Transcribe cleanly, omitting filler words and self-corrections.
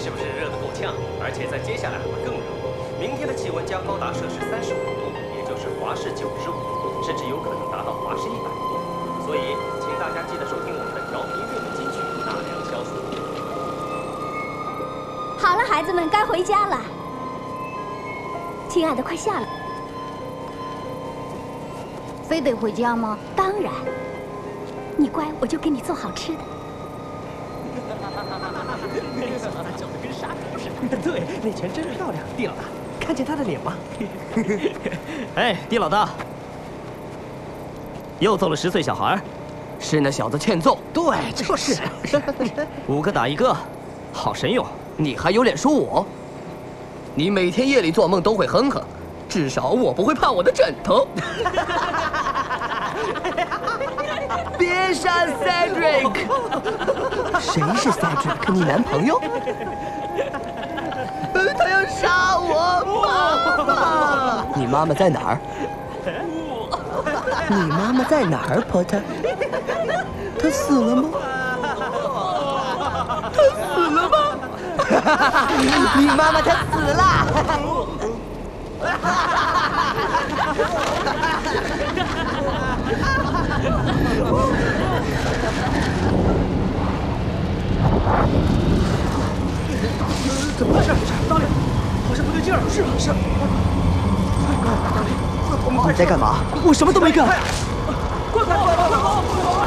是不是热得够呛？而且在接下来还会更热。明天的气温将高达摄氏35度，也就是华氏95度，甚至有可能达到华氏100度。所以，请大家记得收听我们的调频韵味金曲，纳凉消暑。 好了，孩子们，该回家了。亲爱的，快下来。 非得回家吗？ 当然。你乖，我就给你做好吃的。 没想到他叫的跟沙狗似的。对，那拳真漂亮，地老大，看见他的脸吗？ 哎，地老大，又揍了10岁小孩， 是那小子欠揍。 对，就是 5个打1个，好神勇。 你还有脸说我？你每天夜里做梦都会哼哼，至少我不会怕我的枕头。别杀 Cedric！ 谁是 Cedric？ 你男朋友？ 他要杀我，妈妈！你妈妈在哪儿？ 你妈妈在哪儿 ，Potter？ 她死了吗？ 她死了吗？ 你妈妈她死了！ 怎么回事？大力，好像不对劲儿。是啊，是。大力，我们快！ 你在干嘛？我什么都没干。 快跑！快跑！